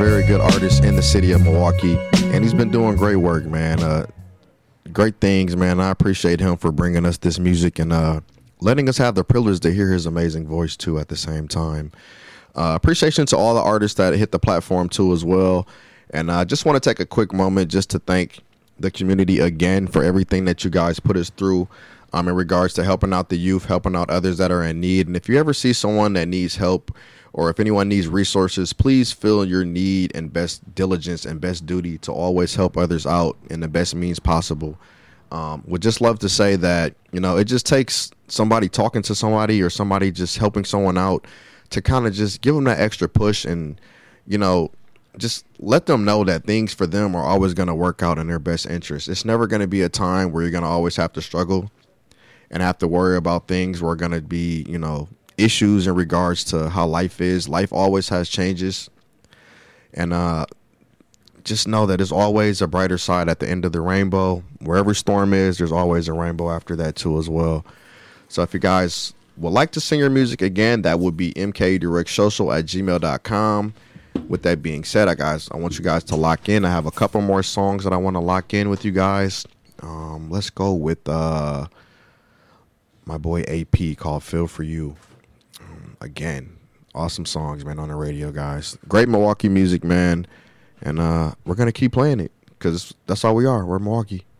very good artist in the city of Milwaukee, and he's been doing great work, man. Great things, man. I appreciate him for bringing us this music and letting us have the privilege to hear his amazing voice too at the same time. Appreciation to all the artists that hit the platform too as well. And I just want to take a quick moment just to thank the community again for everything that you guys put us through in regards to helping out the youth, helping out others that are in need. And if you ever see someone that needs help or if anyone needs resources, please feel your need and best diligence and best duty to always help others out in the best means possible. Would just love to say that, it just takes somebody talking to somebody or somebody just helping someone out to kind of just give them that extra push and, just let them know that things for them are always going to work out in their best interest. It's never going to be a time where you're going to always have to struggle and have to worry about things where going to be, issues in regards to how life is. Life always has changes. And just know that there's always a brighter side at the end of the rainbow. Wherever storm is, there's always a rainbow after that too as well. So if you guys would like to sing your music again, that would be mkdireksocial@gmail.com. With that being said, I want you guys to lock in. I have a couple more songs that I want to lock in with you guys. Let's go with my boy AP called Feel For You. Again, awesome songs, man, on the radio, guys. Great Milwaukee music, man. And we're going to keep playing it because that's all we are. We're Milwaukee.